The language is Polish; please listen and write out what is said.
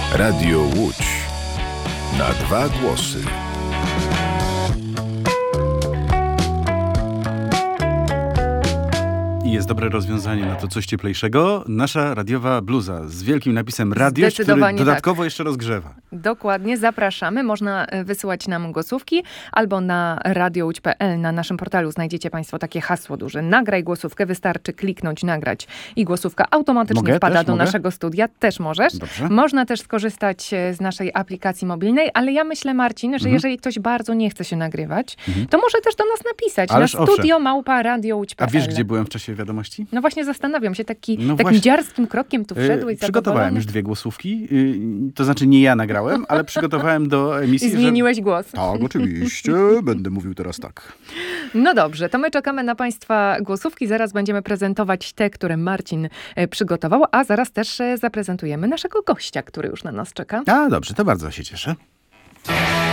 Radio Łódź. Na dwa głosy. I jest dobre rozwiązanie na to coś cieplejszego. Nasza radiowa bluza z wielkim napisem radio, który dodatkowo jeszcze rozgrzewa. Dokładnie, zapraszamy. Można wysyłać nam głosówki albo na radiołódź.pl. Na naszym portalu znajdziecie państwo takie hasło duże. Nagraj głosówkę, wystarczy kliknąć, nagrać i głosówka automatycznie wpada do naszego studia. Też możesz. Dobrze. Można też skorzystać z naszej aplikacji mobilnej, ale ja myślę, Marcin, że jeżeli ktoś bardzo nie chce się nagrywać, to może też do nas napisać. Ależ na studio@radiołódź.pl. A wiesz, gdzie byłem w czasie wiadomości? No właśnie zastanawiam się, takim dziarskim krokiem tu wszedłeś. Przygotowałem już 2 głosówki, to znaczy nie ja nagrałem, ale przygotowałem do emisji. I zmieniłeś głos. Tak, oczywiście, będę mówił teraz tak. No dobrze, to my czekamy na państwa głosówki, zaraz będziemy prezentować te, które Marcin przygotował, a zaraz też zaprezentujemy naszego gościa, który już na nas czeka. A dobrze, to bardzo się cieszę.